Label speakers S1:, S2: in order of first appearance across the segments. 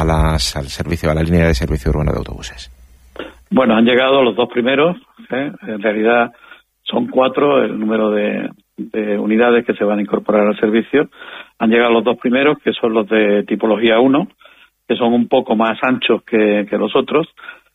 S1: al servicio, a la línea de servicio urbano de autobuses?
S2: Bueno, han llegado los dos primeros, en realidad son 4 el número de unidades que se van a incorporar al servicio. Han llegado los dos primeros, que son los de tipología 1, que son un poco más anchos que los otros,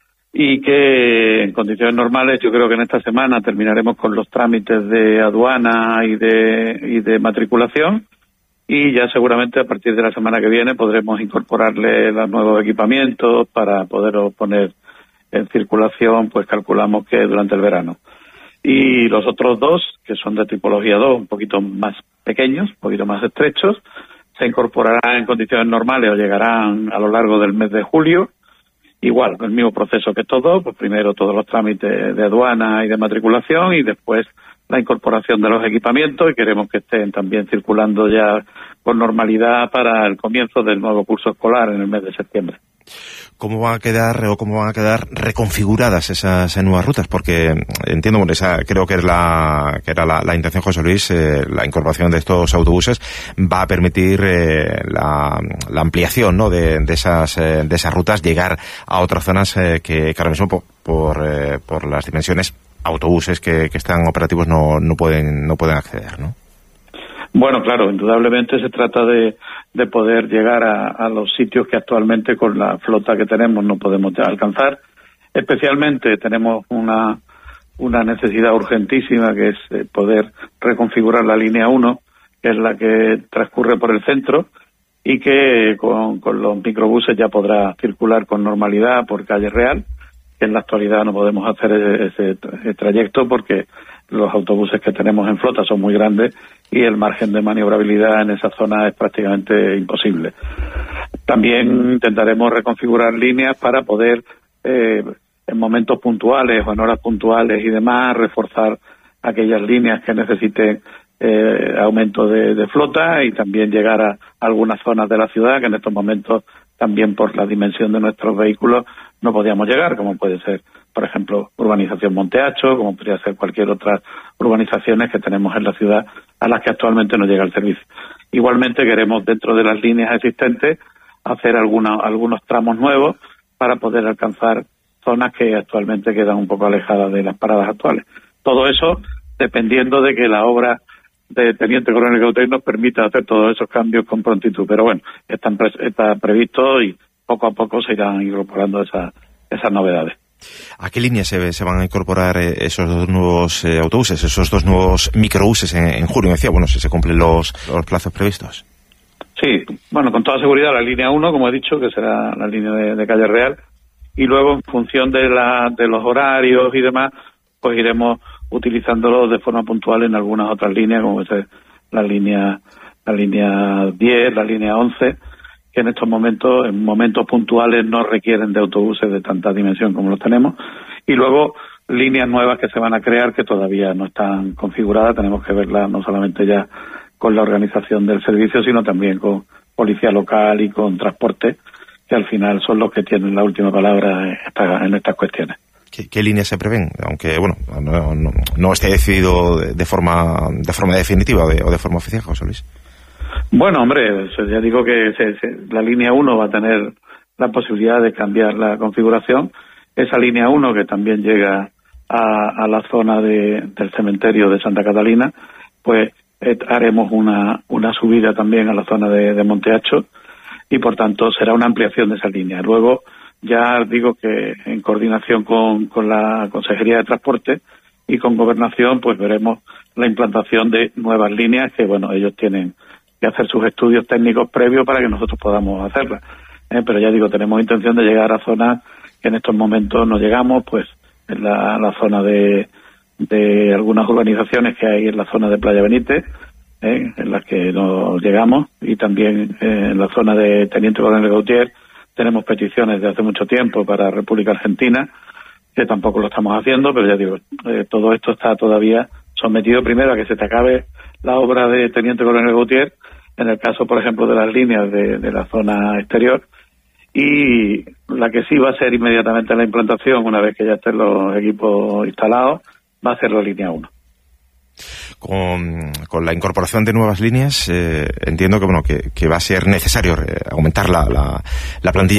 S2: y que en condiciones normales yo creo que en esta semana terminaremos con los trámites de aduana y de matriculación, y ya seguramente a partir de la semana que viene podremos incorporarle los nuevos equipamientos para poder poner en circulación, pues calculamos que durante el verano. Y los otros 2, que son de tipología 2, un poquito más pequeños, un poquito más estrechos, se incorporarán en condiciones normales o llegarán a lo largo del mes de julio. Igual, el mismo proceso que todo, pues primero todos los trámites de aduana y de matriculación y después la incorporación de los equipamientos, y queremos que estén también circulando ya con normalidad para el comienzo del nuevo curso escolar en el mes de septiembre.
S1: ¿Cómo van a quedar reconfiguradas esas nuevas rutas? Porque entiendo, bueno, esa creo que era la intención, José Luis, la incorporación de estos autobuses va a permitir la ampliación, ¿no?, de esas rutas, llegar a otras zonas que ahora mismo por las dimensiones autobuses que están operativos no pueden acceder, ¿no?
S2: Bueno, claro, indudablemente se trata de poder llegar a los sitios que actualmente con la flota que tenemos no podemos ya alcanzar. Especialmente tenemos una necesidad urgentísima, que es poder reconfigurar la línea 1, que es la que transcurre por el centro, y que con los microbuses ya podrá circular con normalidad por Calle Real, que en la actualidad no podemos hacer ese trayecto porque los autobuses que tenemos en flota son muy grandes y el margen de maniobrabilidad en esa zona es prácticamente imposible. También intentaremos reconfigurar líneas para poder, en momentos puntuales o en horas puntuales y demás, reforzar aquellas líneas que necesiten aumento de flota, y también llegar a algunas zonas de la ciudad que en estos momentos, también por la dimensión de nuestros vehículos, no podíamos llegar, como puede ser, por ejemplo, urbanización Monteacho, como podría ser cualquier otra urbanizaciones que tenemos en la ciudad a las que actualmente no llega el servicio. Igualmente queremos, dentro de las líneas existentes, hacer algunos tramos nuevos para poder alcanzar zonas que actualmente quedan un poco alejadas de las paradas actuales. Todo eso dependiendo de que la obra de Teniente Coronel Gautier nos permita hacer todos esos cambios con prontitud. Pero bueno, está previsto y poco a poco se irán incorporando esas novedades.
S1: ¿A qué líneas se van a incorporar esos dos nuevos autobuses, esos dos nuevos microbuses en julio? Me decía, bueno, si se cumplen los plazos previstos.
S2: Sí, bueno, con toda seguridad la línea 1, como he dicho, que será la línea de Calle Real, y luego en función de los horarios y demás, pues iremos utilizándolos de forma puntual en algunas otras líneas, como es la línea 10, la línea 11, que en estos momentos, en momentos puntuales, no requieren de autobuses de tanta dimensión como los tenemos, y luego líneas nuevas que se van a crear que todavía no están configuradas. Tenemos que verlas no solamente ya con la organización del servicio, sino también con policía local y con transporte, que al final son los que tienen la última palabra en estas cuestiones.
S1: ¿Qué líneas se prevén? Aunque, bueno, no esté decidido de forma definitiva o de forma oficial, José Luis.
S2: Bueno, hombre, ya digo que la línea 1 va a tener la posibilidad de cambiar la configuración. Esa línea 1, que también llega a la zona del cementerio de Santa Catalina, pues haremos una subida también a la zona de Monteacho, y por tanto será una ampliación de esa línea. Luego, ya digo que en coordinación con la Consejería de Transporte y con Gobernación, pues veremos la implantación de nuevas líneas que, bueno, ellos tienen que hacer sus estudios técnicos previos para que nosotros podamos hacerlas. Pero ya digo, tenemos intención de llegar a zonas que en estos momentos no llegamos, pues en la zona de algunas urbanizaciones que hay en la zona de Playa Benítez, en las que no llegamos, y también en la zona de Teniente Coronel Gautier. Tenemos peticiones de hace mucho tiempo para República Argentina, que tampoco lo estamos haciendo, pero ya digo, todo esto está todavía sometido primero a que se te acabe la obra de Teniente Coronel Gautier, en el caso, por ejemplo, de las líneas de la zona exterior, y la que sí va a ser inmediatamente la implantación, una vez que ya estén los equipos instalados, va a ser la línea 1.
S1: Con la incorporación de nuevas líneas, entiendo que va a ser necesario aumentar la plantilla